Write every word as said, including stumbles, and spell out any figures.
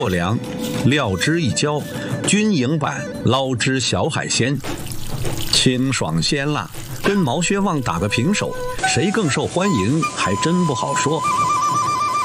过凉，料汁一浇，军营版捞汁小海鲜，清爽鲜辣，跟毛血旺打个平手，谁更受欢迎还真不好说。